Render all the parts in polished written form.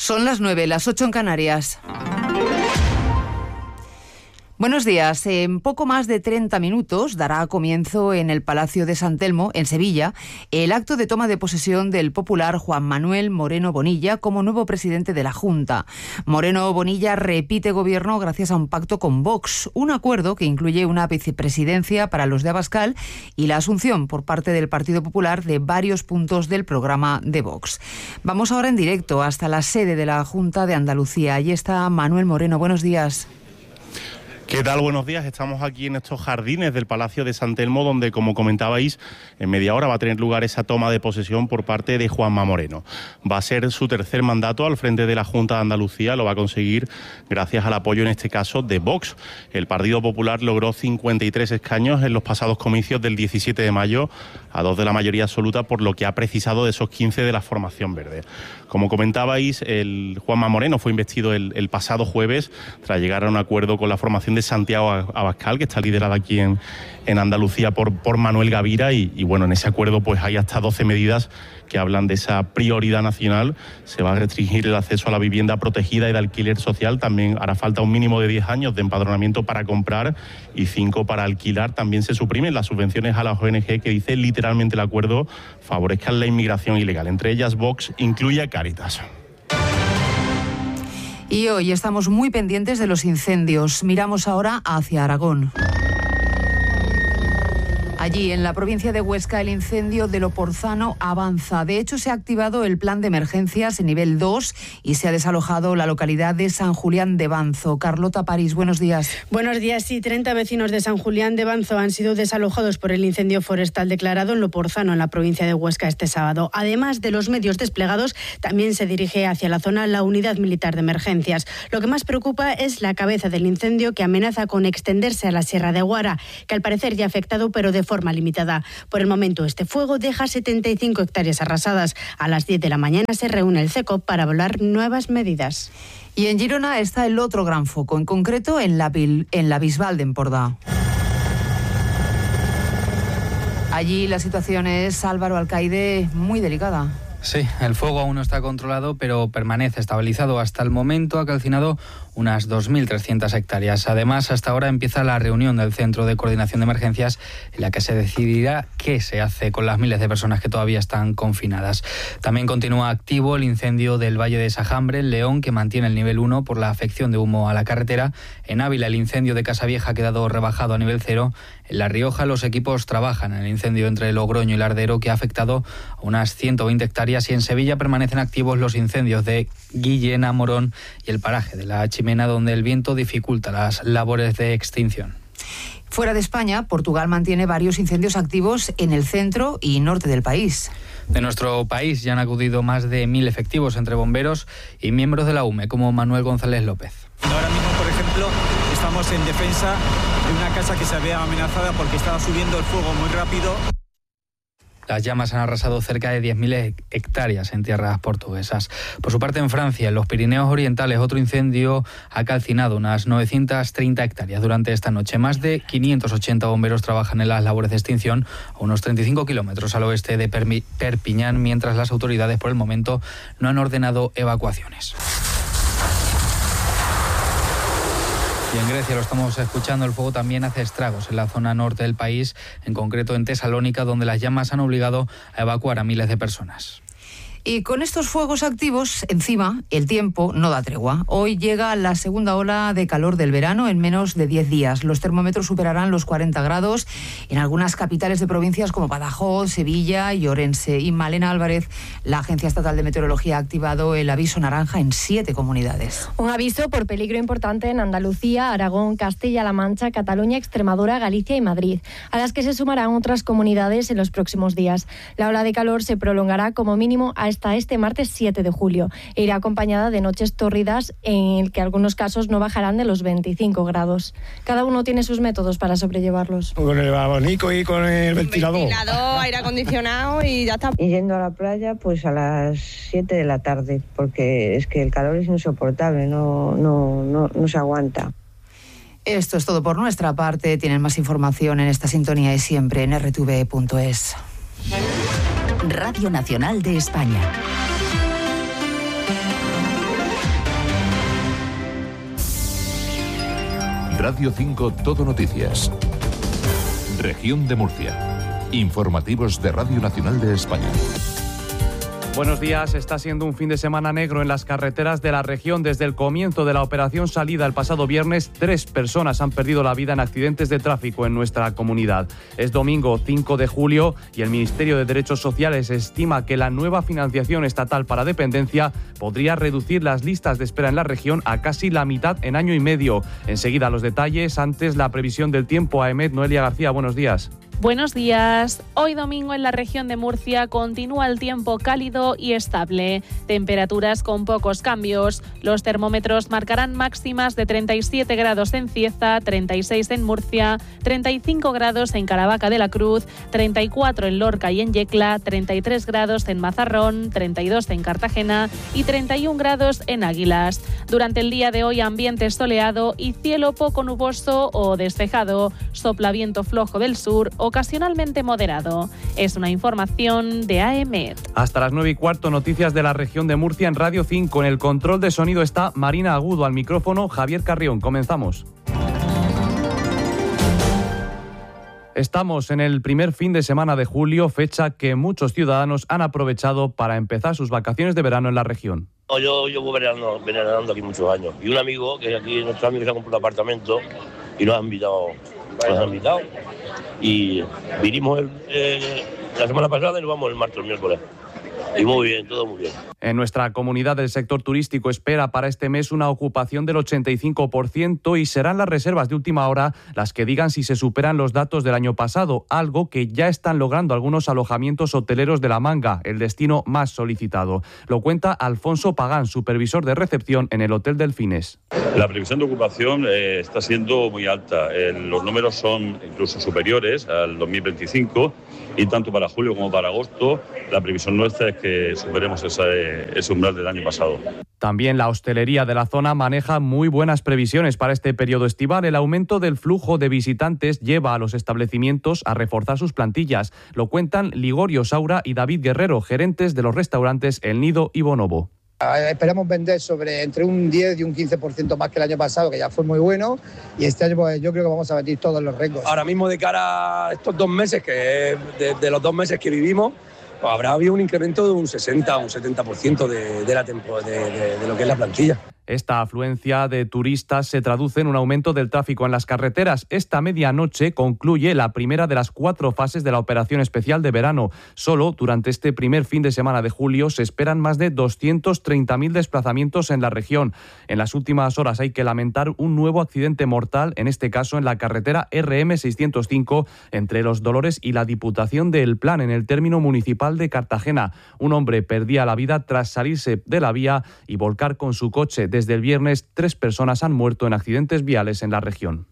Son las 9, las 8 en Canarias. Buenos días. En poco más de 30 minutos dará comienzo en el Palacio de San Telmo, en Sevilla, el acto de toma de posesión del popular Juan Manuel Moreno Bonilla como nuevo presidente de la Junta. Moreno Bonilla repite gobierno gracias a un pacto con Vox, un acuerdo que incluye una vicepresidencia para los de Abascal y la asunción por parte del Partido Popular de varios puntos del programa de Vox. Vamos ahora en directo hasta la sede de la Junta de Andalucía. Allí está Manuel Moreno. Buenos días. ¿Qué tal? Buenos días. Estamos aquí en estos jardines del Palacio de San Telmo, donde, como comentabais, en media hora va a tener lugar esa toma de posesión por parte de Juanma Moreno. Va a ser su tercer mandato al frente de la Junta de Andalucía. Lo va a conseguir gracias al apoyo, en este caso, de Vox. El Partido Popular logró 53 escaños en los pasados comicios del 17 de mayo, a 2 de la mayoría absoluta, por lo que ha precisado de esos 15 de la formación verde. Como comentabais, el Juanma Moreno fue investido el pasado jueves tras llegar a un acuerdo con la formación de Santiago Abascal, que está liderada aquí en Andalucía por Manuel Gavira, y bueno, en ese acuerdo pues hay hasta 12 medidas que hablan de esa prioridad nacional. Se va a restringir el acceso a la vivienda protegida y de alquiler social. También hará falta un mínimo de 10 años de empadronamiento para comprar y 5 para alquilar. También se suprimen las subvenciones a las ONG, que dice literalmente el acuerdo favorezcan la inmigración ilegal. Entre ellas, Vox incluye a Cáritas. Y hoy estamos muy pendientes de los incendios. Miramos ahora hacia Aragón. Allí, en la provincia de Huesca, el incendio de Loporzano avanza. De hecho, se ha activado el plan de emergencias en nivel 2 y se ha desalojado la localidad de San Julián de Banzo. Carlota París, buenos días. Buenos días. Sí, 30 vecinos de San Julián de Banzo han sido desalojados por el incendio forestal declarado en Loporzano, en la provincia de Huesca, este sábado. Además de los medios desplegados, también se dirige hacia la zona la unidad militar de emergencias. Lo que más preocupa es la cabeza del incendio, que amenaza con extenderse a la Sierra de Guara, que al parecer ya ha afectado, pero de forma limitada. Por el momento, este fuego deja 75 hectáreas arrasadas. A las 10 de la mañana se reúne el CECOP para evaluar nuevas medidas. Y en Girona está el otro gran foco, en concreto en la Bisbal de Empordà. Allí la situación es, Álvaro Alcaide, muy delicada. Sí, el fuego aún no está controlado, pero permanece estabilizado. Hasta el momento ha calcinado unas 2.300 hectáreas. Además, hasta ahora empieza la reunión del Centro de Coordinación de Emergencias, en la que se decidirá qué se hace con las miles de personas que todavía están confinadas. También continúa activo el incendio del Valle de Sajambre, en León, que mantiene el nivel 1 por la afección de humo a la carretera. En Ávila, el incendio de Casavieja ha quedado rebajado a nivel 0. En La Rioja, los equipos trabajan en el incendio entre Logroño y Lardero, que ha afectado a unas 120 hectáreas. Y en Sevilla permanecen activos los incendios de Guillena, Morón y el paraje de la Chimena, donde el viento dificulta las labores de extinción. Fuera de España, Portugal mantiene varios incendios activos en el centro y norte del país. De nuestro país ya han acudido más de 1.000 efectivos entre bomberos y miembros de la UME, como Manuel González López. Ahora mismo, por ejemplo, estamos en defensa de una casa que se había amenazada porque estaba subiendo el fuego muy rápido. Las llamas han arrasado cerca de 10.000 hectáreas en tierras portuguesas. Por su parte, en Francia, en los Pirineos Orientales, otro incendio ha calcinado unas 930 hectáreas durante esta noche. Más de 580 bomberos trabajan en las labores de extinción a unos 35 kilómetros al oeste de Perpiñán, mientras las autoridades, por el momento, no han ordenado evacuaciones. Y en Grecia, lo estamos escuchando, el fuego también hace estragos en la zona norte del país, en concreto en Tesalónica, donde las llamas han obligado a evacuar a miles de personas. Y con estos fuegos activos encima, el tiempo no da tregua. Hoy llega la segunda ola de calor del verano en menos de 10 días. Los termómetros superarán los 40 grados en algunas capitales de provincias como Badajoz, Sevilla y Orense. Y Malena Álvarez, la Agencia Estatal de Meteorología, ha activado el aviso naranja en 7 comunidades. Un aviso por peligro importante en Andalucía, Aragón, Castilla-La Mancha, Cataluña, Extremadura, Galicia y Madrid, a las que se sumarán otras comunidades en los próximos días. La ola de calor se prolongará como mínimo hasta este martes 7 de julio e irá acompañada de noches tórridas en el que algunos casos no bajarán de los 25 grados. Cada uno tiene sus métodos para sobrellevarlos. Con el abanico y con el ventilador, aire acondicionado y ya está. Y yendo a la playa pues a las 7 de la tarde, porque es que el calor es insoportable, no se aguanta. Esto es todo por nuestra parte. Tienen más información en esta sintonía y siempre en rtv.es. Radio Nacional de España. Radio 5 Todo Noticias. Región de Murcia. Informativos de Radio Nacional de España. Buenos días. Está siendo un fin de semana negro en las carreteras de la región. Desde el comienzo de la operación Salida el pasado viernes, 3 personas han perdido la vida en accidentes de tráfico en nuestra comunidad. Es domingo 5 de julio y el Ministerio de Derechos Sociales estima que la nueva financiación estatal para dependencia podría reducir las listas de espera en la región a casi la mitad en año y medio. Enseguida los detalles, antes la previsión del tiempo. AEMET, Noelia García, buenos días. Buenos días. Hoy domingo en la región de Murcia continúa el tiempo cálido y estable. Temperaturas con pocos cambios. Los termómetros marcarán máximas de 37 grados en Cieza, 36 en Murcia, 35 grados en Caravaca de la Cruz, 34 en Lorca y en Yecla, 33 grados en Mazarrón, 32 en Cartagena y 31 grados en Águilas. Durante el día de hoy ambiente soleado y cielo poco nuboso o despejado. Sopla viento flojo del sur, ocasionalmente moderado. Es una información de AEMET. Hasta las 9:15, noticias de la región de Murcia en Radio 5. En el control de sonido está Marina Agudo, al micrófono Javier Carrión. Comenzamos. Estamos en el primer fin de semana de julio, fecha que muchos ciudadanos han aprovechado para empezar sus vacaciones de verano en la región. Yo llevo veranando aquí muchos años. Y un amigo, que aquí nuestro amigo se ha comprado un apartamento y nos ha invitado. Y vinimos la semana pasada y nos vamos el martes o el miércoles. Y muy bien, todo muy bien. En nuestra comunidad el sector turístico espera para este mes una ocupación del 85% y serán las reservas de última hora las que digan si se superan los datos del año pasado, algo que ya están logrando algunos alojamientos hoteleros de La Manga, el destino más solicitado. Lo cuenta Alfonso Pagán, supervisor de recepción en el Hotel Delfines. La previsión de ocupación está siendo muy alta. Los números son incluso superiores al 2025 y tanto para julio como para agosto la previsión nuestra es que superemos ese umbral del año pasado. También la hostelería de la zona maneja muy buenas previsiones para este periodo estival. El aumento del flujo de visitantes lleva a los establecimientos a reforzar sus plantillas. Lo cuentan Ligorio Saura y David Guerrero, gerentes de los restaurantes El Nido y Bonobo. Esperamos vender entre un 10 y un 15% más que el año pasado, que ya fue muy bueno, y este año pues, yo creo que vamos a batir todos los récords. Ahora mismo, de cara a estos 2 meses, que de los 2 meses que vivimos, pues habrá habido un incremento de un 60 o un 70% de lo que es la plantilla. Esta afluencia de turistas se traduce en un aumento del tráfico en las carreteras. Esta medianoche concluye la primera de las 4 fases de la operación especial de verano. Solo durante este primer fin de semana de julio se esperan más de 230.000 desplazamientos en la región. En las últimas horas hay que lamentar un nuevo accidente mortal, en este caso en la carretera RM605 entre Los Dolores y la Diputación de El Plan, en el término municipal de Cartagena. Un hombre perdía la vida tras salirse de la vía y volcar con su coche. Desde el viernes, 3 personas han muerto en accidentes viales en la región.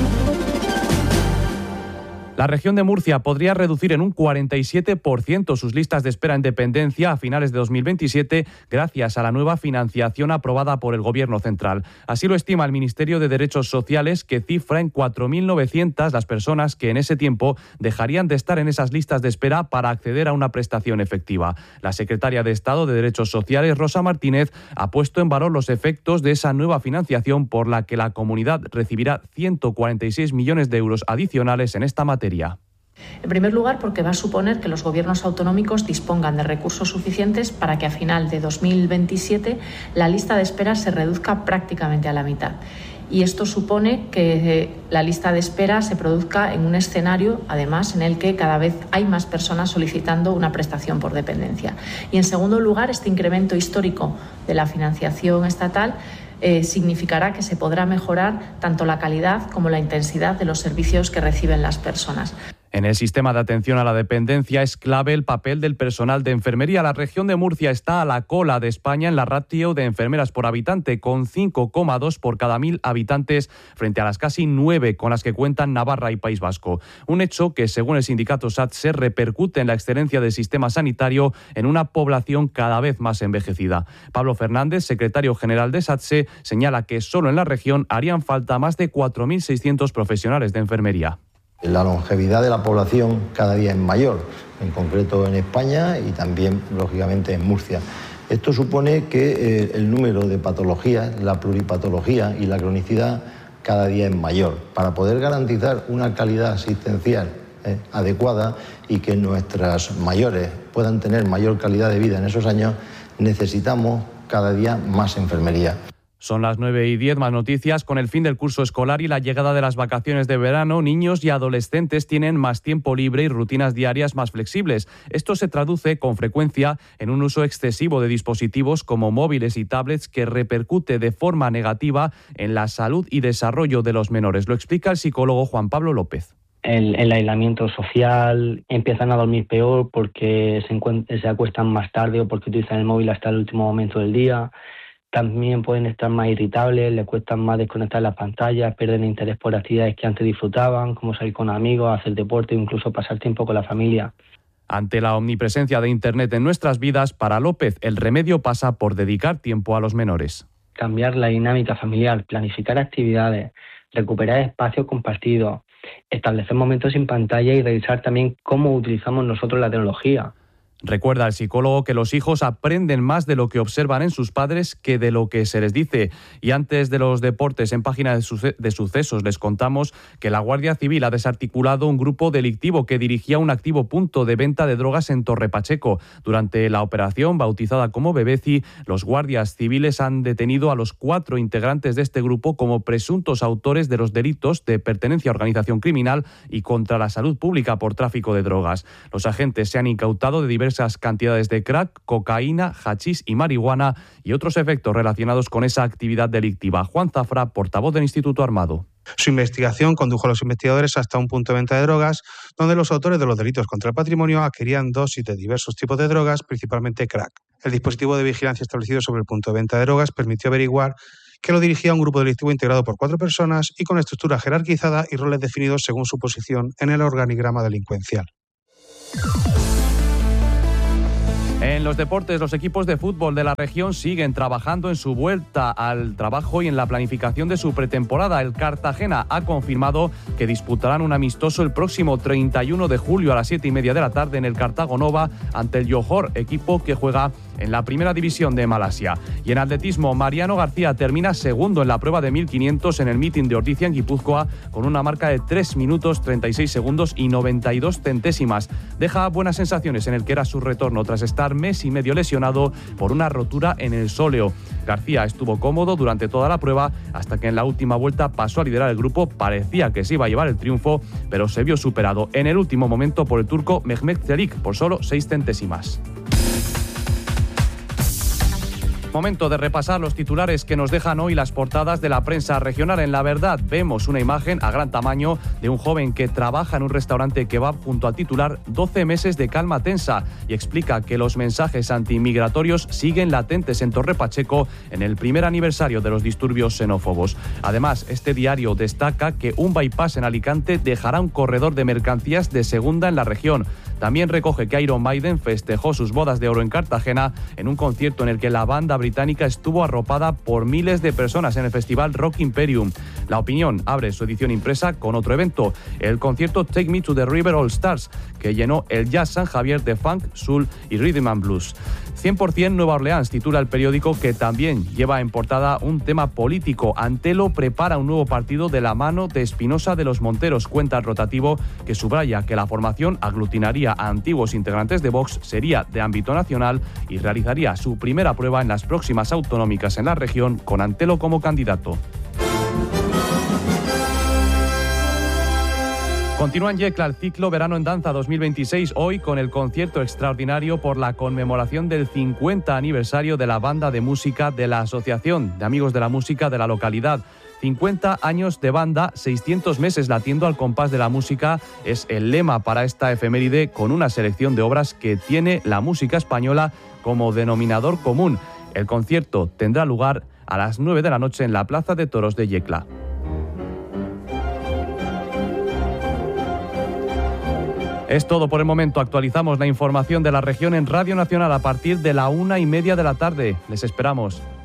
La región de Murcia podría reducir en un 47% sus listas de espera en dependencia a finales de 2027 gracias a la nueva financiación aprobada por el Gobierno central. Así lo estima el Ministerio de Derechos Sociales, que cifra en 4.900 las personas que en ese tiempo dejarían de estar en esas listas de espera para acceder a una prestación efectiva. La secretaria de Estado de Derechos Sociales, Rosa Martínez, ha puesto en valor los efectos de esa nueva financiación por la que la comunidad recibirá 146 millones de euros adicionales en esta materia. En primer lugar, porque va a suponer que los gobiernos autonómicos dispongan de recursos suficientes para que a final de 2027 la lista de espera se reduzca prácticamente a la mitad. Y esto supone que la lista de espera se produzca en un escenario, además, en el que cada vez hay más personas solicitando una prestación por dependencia. Y en segundo lugar, este incremento histórico de la financiación estatal significará que se podrá mejorar tanto la calidad como la intensidad de los servicios que reciben las personas. En el sistema de atención a la dependencia es clave el papel del personal de enfermería. La región de Murcia está a la cola de España en la ratio de enfermeras por habitante, con 5,2 por cada 1.000 habitantes, frente a las casi 9 con las que cuentan Navarra y País Vasco. Un hecho que, según el sindicato SATSE, repercute en la excelencia del sistema sanitario en una población cada vez más envejecida. Pablo Fernández, secretario general de SATSE, señala que solo en la región harían falta más de 4.600 profesionales de enfermería. La longevidad de la población cada día es mayor, en concreto en España y también, lógicamente, en Murcia. Esto supone que el número de patologías, la pluripatología y la cronicidad cada día es mayor. Para poder garantizar una calidad asistencial adecuada y que nuestras mayores puedan tener mayor calidad de vida en esos años, necesitamos cada día más enfermería. Son las 9:10, más noticias. Con el fin del curso escolar y la llegada de las vacaciones de verano, niños y adolescentes tienen más tiempo libre y rutinas diarias más flexibles. Esto se traduce con frecuencia en un uso excesivo de dispositivos como móviles y tablets que repercute de forma negativa en la salud y desarrollo de los menores. Lo explica el psicólogo Juan Pablo López. El aislamiento social, empiezan a dormir peor porque se acuestan más tarde o porque utilizan el móvil hasta el último momento del día. También pueden estar más irritables, les cuesta más desconectar las pantallas, pierden interés por actividades que antes disfrutaban, como salir con amigos, hacer deporte o incluso pasar tiempo con la familia. Ante la omnipresencia de Internet en nuestras vidas, para López el remedio pasa por dedicar tiempo a los menores. Cambiar la dinámica familiar, planificar actividades, recuperar espacios compartidos, establecer momentos sin pantalla y revisar también cómo utilizamos nosotros la tecnología. Recuerda el psicólogo que los hijos aprenden más de lo que observan en sus padres que de lo que se les dice. Y antes de los deportes, en página de sucesos les contamos que la Guardia Civil ha desarticulado un grupo delictivo que dirigía un activo punto de venta de drogas en Torre Pacheco. Durante la operación, bautizada como Bebeci, los guardias civiles han detenido a los 4 integrantes de este grupo como presuntos autores de los delitos de pertenencia a organización criminal y contra la salud pública por tráfico de drogas. Los agentes se han incautado de diversas cantidades de crack, cocaína, hachís y marihuana y otros efectos relacionados con esa actividad delictiva. Juan Zafra, portavoz del Instituto Armado. Su investigación condujo a los investigadores hasta un punto de venta de drogas donde los autores de los delitos contra el patrimonio adquirían dosis de diversos tipos de drogas, principalmente crack. El dispositivo de vigilancia establecido sobre el punto de venta de drogas permitió averiguar que lo dirigía un grupo delictivo integrado por 4 personas y con estructura jerarquizada y roles definidos según su posición en el organigrama delincuencial. En los deportes, los equipos de fútbol de la región siguen trabajando en su vuelta al trabajo y en la planificación de su pretemporada. El Cartagena ha confirmado que disputarán un amistoso el próximo 31 de julio a las 7:30 de la tarde en el Cartago Nova ante el Johor, equipo que juega en la primera división de Malasia. Y en atletismo, Mariano García termina segundo en la prueba de 1500 en el meeting de Ordizia en Guipúzcoa con una marca de 3 minutos 36 segundos y 92 centésimas. Deja buenas sensaciones en el que era su retorno tras estar mes y medio lesionado por una rotura en el sóleo. García estuvo cómodo durante toda la prueba hasta que en la última vuelta pasó a liderar el grupo. Parecía que se iba a llevar el triunfo, pero se vio superado en el último momento por el turco Mehmet Çelik por solo 6 centésimas. Momento de repasar los titulares que nos dejan hoy las portadas de la prensa regional. En La Verdad vemos una imagen a gran tamaño de un joven que trabaja en un restaurante que va junto al titular 12 meses de calma tensa y explica que los mensajes antiinmigratorios siguen latentes en Torre Pacheco en el primer aniversario de los disturbios xenófobos. Además, este diario destaca que un bypass en Alicante dejará un corredor de mercancías de segunda en la región. También recoge que Iron Maiden festejó sus bodas de oro en Cartagena en un concierto en el que la banda británica estuvo arropada por miles de personas en el festival Rock Imperium. La Opinión abre su edición impresa con otro evento, el concierto Take Me to the River All Stars, que llenó el Jazz San Javier de funk, soul y rhythm and blues. 100% Nueva Orleans titula el periódico, que también lleva en portada un tema político. Antelo prepara un nuevo partido de la mano de Espinosa de los Monteros. Cuenta el rotativo, que subraya que la formación aglutinaría a antiguos integrantes de Vox, sería de ámbito nacional y realizaría su primera prueba en las próximas autonómicas en la región con Antelo como candidato. Continúa en Yecla el ciclo Verano en Danza 2026, hoy con el concierto extraordinario por la conmemoración del 50 aniversario de la banda de música de la Asociación de Amigos de la Música de la localidad. 50 años de banda, 600 meses latiendo al compás de la música es el lema para esta efeméride, con una selección de obras que tiene la música española como denominador común. El concierto tendrá lugar a las 9 de la noche en la Plaza de Toros de Yecla. Es todo por el momento. Actualizamos la información de la región en Radio Nacional a partir de la 1:30 de la tarde. Les esperamos.